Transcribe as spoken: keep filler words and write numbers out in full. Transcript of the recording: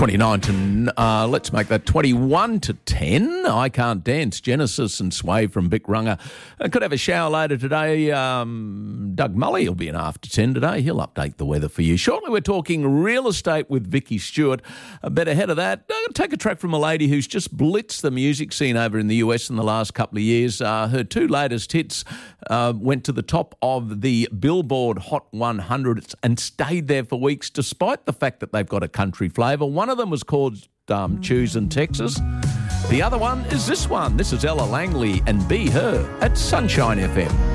twenty-nine to, uh, let's make that twenty-one to ten. I Can't Dance, Genesis and Sway from Vic Runga. I could have a shower later today. Um, Doug Mully will be in after ten today. He'll update the weather for you. Shortly, we're talking real estate with Vicky Stewart. A bit ahead of that, I'm going to take a track from a lady who's just blitzed the music scene over in the U S in the last couple of years. Uh, her two latest hits uh, went to the top of the Billboard Hot one hundred and stayed there for weeks, despite the fact that they've got a country flavour. One of them was called um, Choosing Texas. The other one is this one. This is Ella Langley and Be Her at Sunshine F M.